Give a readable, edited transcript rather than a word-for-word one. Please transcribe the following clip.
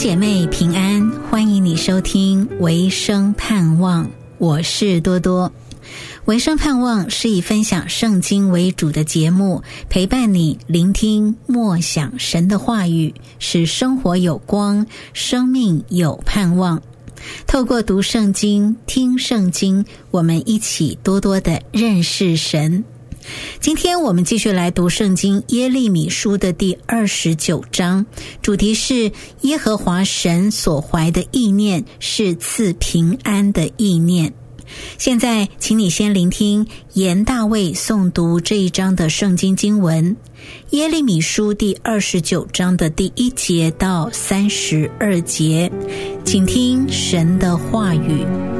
姐妹平安，欢迎你收听维生盼望，我是多多。维生盼望是以分享圣经为主的节目，陪伴你聆听默想神的话语，使生活有光，生命有盼望。透过读圣经、听圣经，我们一起多多的认识神。今天我们继续来读圣经耶利米书的第29章，主题是耶和华神所怀的意念是赐平安的意念。现在请你先聆听严大卫诵读这一章的圣经经文，耶利米书第29章的第1节到32节，请听神的话语。